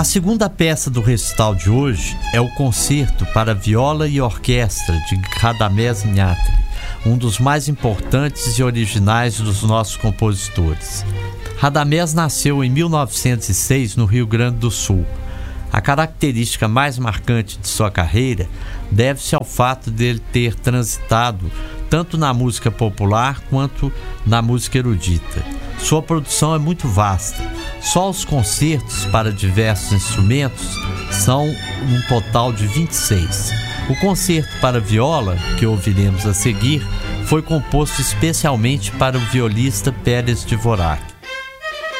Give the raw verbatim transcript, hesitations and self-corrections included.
A segunda peça do recital de hoje é o concerto para viola e orquestra de Radamés Nhatre, um dos mais importantes e originais dos nossos compositores. Radamés nasceu em mil novecentos e seis no Rio Grande do Sul. A característica mais marcante de sua carreira deve-se ao fato de ele ter transitado tanto na música popular quanto na música erudita. Sua produção é muito vasta. Só os concertos para diversos instrumentos são um total de vinte e seis. O concerto para viola, que ouviremos a seguir, foi composto especialmente para o violista Pérez Dvorak.